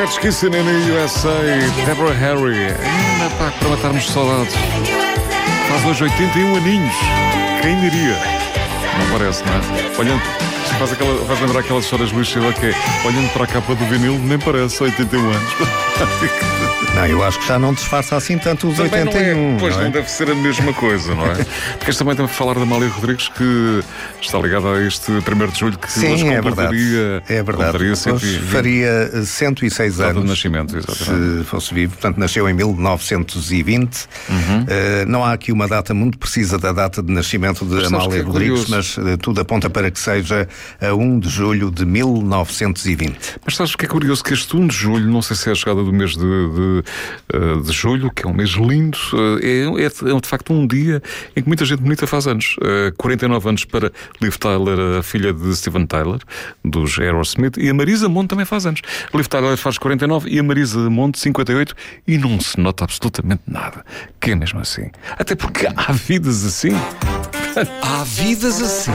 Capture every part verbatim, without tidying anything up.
Scratch Kissing in the U S A, Deborah Harry. Ainda pá, para matarmos de saudades. Faz hoje oitenta e um aninhos. Quem diria? Não parece, não é? Olhando, faz, aquela, faz lembrar aquelas histórias do Luís Silva que é, olhando para a capa do vinil, nem parece oitenta e um anos. Não, eu acho que já não disfarça assim tanto os Também oitenta e um. Não é, pois não, não é? deve ser a mesma coisa, não é? Queres também falar da Amália Rodrigues, que está ligada a este primeiro de julho, que Sim, hoje é verdade. completaria, É verdade. completaria cento e Hoje vinte faria cento e seis data anos. de nascimento, exatamente. Se fosse vivo. Portanto, nasceu em mil novecentos e vinte. Uhum. Uh, não há aqui uma data muito precisa da data de nascimento de Mas Amália é Rodrigues, curioso. mas uh, tudo aponta para que seja a um de julho de mil novecentos e vinte. Mas sabes o que é curioso? Que este um de julho, não sei se é a chegada do mês de, de, uh, de julho, que é um mês lindo, uh, é, é, é de facto um dia em que muita gente bonita faz anos. Uh, quarenta e nove anos para Liv Tyler, a filha de Steven Tyler, dos Aerosmith, e a Marisa Monte também faz anos. Liv Tyler faz quarenta e nove e a Marisa Monte cinquenta e oito, e não se nota absolutamente nada. Que é mesmo assim. Até porque há vidas assim. Há vidas assim.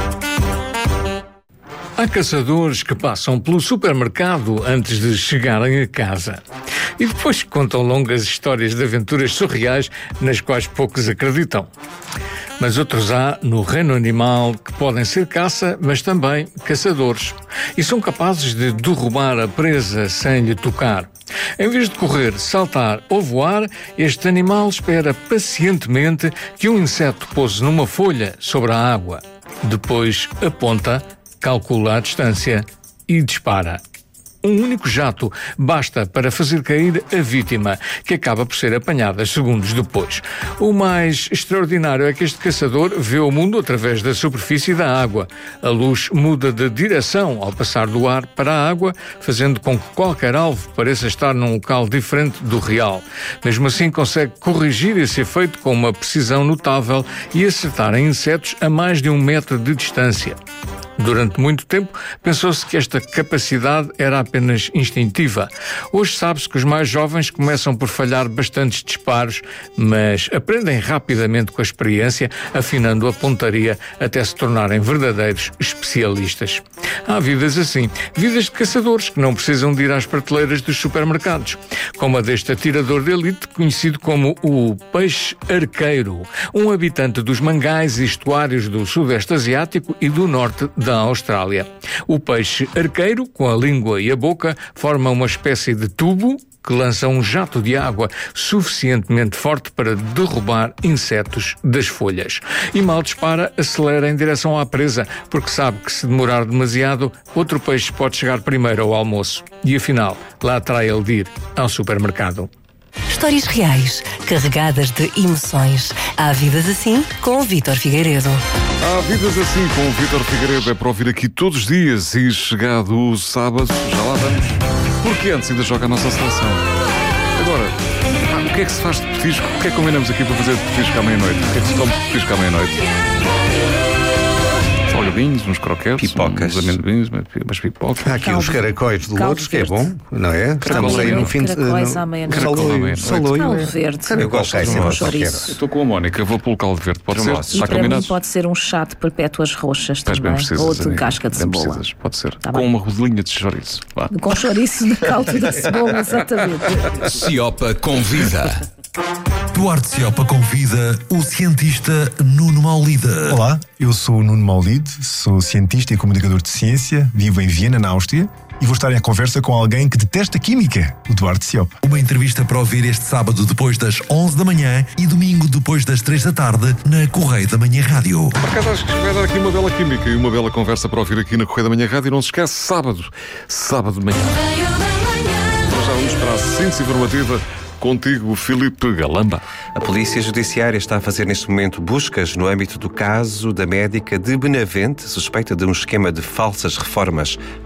Há caçadores que passam pelo supermercado antes de chegarem a casa e depois contam longas histórias de aventuras surreais nas quais poucos acreditam. Mas outros há no reino animal que podem ser caça, mas também caçadores, e são capazes de derrubar a presa sem lhe tocar. Em vez de correr, saltar ou voar, este animal espera pacientemente que um inseto pouse numa folha sobre a água. Depois aponta, calcula a distância e dispara. Um único jato basta para fazer cair a vítima, que acaba por ser apanhada segundos depois. O mais extraordinário é que este caçador vê o mundo através da superfície da água. A luz muda de direção ao passar do ar para a água, fazendo com que qualquer alvo pareça estar num local diferente do real. Mesmo assim, consegue corrigir esse efeito com uma precisão notável e acertar em insetos a mais de um metro de distância. Durante muito tempo, pensou-se que esta capacidade era apenas instintiva. Hoje sabe-se que os mais jovens começam por falhar bastantes disparos, mas aprendem rapidamente com a experiência, afinando a pontaria até se tornarem verdadeiros especialistas. Há vidas assim, vidas de caçadores que não precisam de ir às prateleiras dos supermercados, como a deste atirador de elite conhecido como o peixe arqueiro, um habitante dos mangais e estuários do Sudeste Asiático e do Norte da Austrália. O peixe arqueiro, com a língua e a boca, forma uma espécie de tubo que lança um jato de água suficientemente forte para derrubar insetos das folhas. E mal dispara, acelera em direção à presa, porque sabe que se demorar demasiado, outro peixe pode chegar primeiro ao almoço. E afinal, lá terá ele de ir ao supermercado. Histórias reais, carregadas de emoções. Há vidas assim com o Vítor Figueiredo. Há vidas assim com o Vítor Figueiredo. É para ouvir aqui todos os dias, e chegado o sábado, já lá vamos. Porque antes ainda joga a nossa seleção. Agora, pá, o que é que se faz de petisco? O que é que combinamos aqui para fazer de petisco à meia-noite? O que é que se come de petisco à meia-noite? Salgadinhos, uns croquetes, Pipocas. uns amendoins, mas pipoca. Há aqui os caracóis de Caldo Lourdes, que é verde. bom, não é? Estamos aí no fim de... Caracóis no- à meia-noite. Caracol à meia-noite. Saloio. Caldo verde. Eu gosto Ok, de sempre moço. qualquer. Eu estou com a Mónica, vou pelo caldo verde, pode ser? Moço. E Está para mim combinado? pode ser um chá de perpétuas roxas Estás bem também. precisas, Ou de amiga. casca de Bem cebola. precisas, pode ser. Tá Com bem. uma rodelinha de chouriço. Vá. Com chouriço de caldo da cebola, exatamente. Ciopa convida. Duarte Ciopa convida o cientista Nuno Maulida. Olá, eu sou o Nuno Maulide, sou cientista e comunicador de ciência, vivo em Viena, na Áustria, e vou estar em conversa com alguém que detesta química, o Duarte Ciopa. Uma entrevista para ouvir este sábado depois das onze da manhã e domingo depois das três da tarde na Correio da Manhã Rádio. Por acaso acho que vai dar aqui uma bela química e uma bela conversa para ouvir aqui na Correio da Manhã Rádio. E não se esquece, sábado, sábado de manhã. Nós já vamos para a síntese informativa. Contigo, Filipe Galamba. A Polícia Judiciária está a fazer neste momento buscas no âmbito do caso da médica de Benavente, suspeita de um esquema de falsas reformas